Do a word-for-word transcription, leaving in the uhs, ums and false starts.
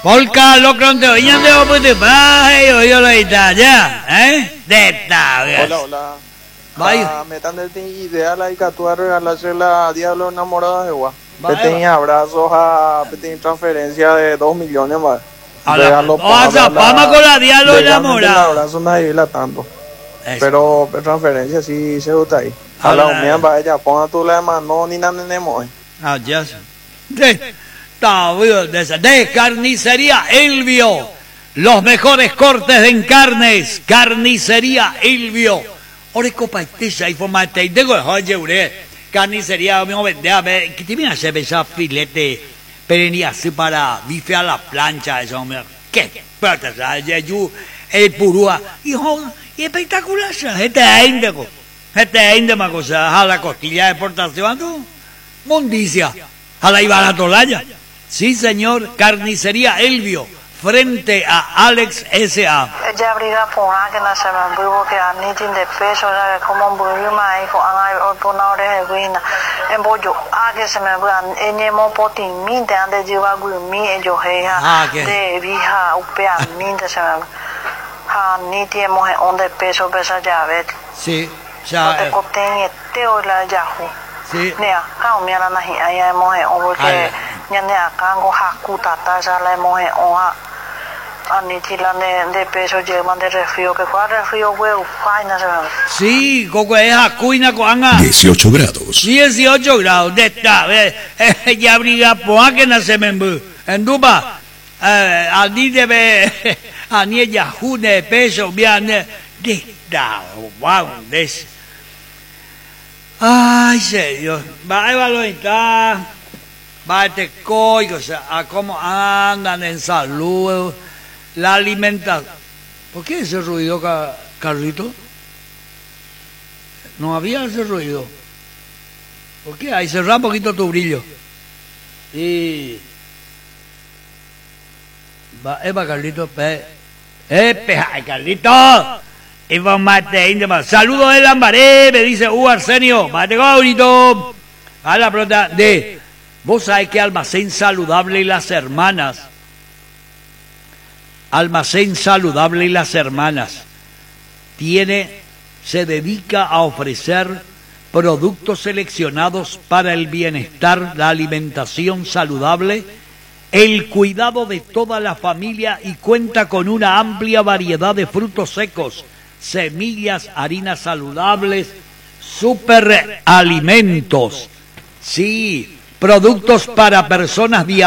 Polka lo pronto, viñan de opuesto, baje, yo yo lo está ya, ¿eh? De esta, Hola, hola. Vaya. Ah, me están de idea la que tú a regalarse la Diablo enamorada de Gua. Vaya, Pequeña abrazos a pequeña transferencia de dos millones más. A la- Regalo o a para Zapama con la Diablo legalmente enamorada. El abrazo nadie la tanto. Eso. Pero transferencia sí se gusta ahí. A A la la- unión para ella, ponga tú la mano ni nada tenemos. Ah, ya sé. De, está bien, de, esa- de Carnicería Elvio. Los mejores cortes de carnes. Carnicería Elvio. Ore copa este y forma este. Tengo oye, ure. Carnicería, me vende a ver. ¿Qué te viene a hacer esa filete? Pero así para bife a la plancha, eso, hombre. ¿Qué? Pero yo, el purúa. Hijo, y espectacular, este es índico. Este es índico, cosa. A la costilla de exportación, tú. Mundicia. A la Ibaratolaya. Sí, señor. Carnicería Elvio. Frente a Alex S A Ella abriga por que no se me olvidó que a ni de peso, ya que como un burro más, hijo, a por una hora de guina. En bollo, a que se me olvidó, en el mopotín, minte, antes de llevar guimí, ellos, Ah, ¿qué? de vieja, upea, minte, se me olvidó. A ni tenemos un de peso, pesa ya, ves. Sí, No ya. te eh, coten, te o la yahoo. Sí. Nè, kao mia la nahi aya mohe on Ai. porque nya ne akango haku tata sa la mohe on ha ani tila ne de peso je man de refrío que cuál refrío we fai na sa Sí, coco es a cuina coanga. dieciocho grados. dieciocho grados de esta vez. Ya abriga poa que no se me embu. En dupa. Eh, a ni debe. A ni ella june peso. Bien. De esta. Wow. Des. Ay, señor. Va a valorar. Va a este coigo. O sea, a cómo andan en salud. La alimentación. ¿Por qué ese ruido, Ca- Carlito? No había ese ruido. ¿Por qué? Ahí cerrá un poquito tu brillo. Y. Va, Eva, Carlito, pe. ¡Epe, ay, Carlito! Eva Mate, íntimo. Saludos de Lambaré, me dice Hugo Arsenio. Mate, bonito. A la pregunta de. ¿Vos sabés que Almacén Saludable y las Hermanas? Almacén Saludable y las Hermanas tiene, se dedica a ofrecer productos seleccionados para el bienestar, la alimentación saludable, el cuidado de toda la familia y cuenta con una amplia variedad de frutos secos, semillas, harinas saludables, superalimentos, sí, productos para personas diabéticas.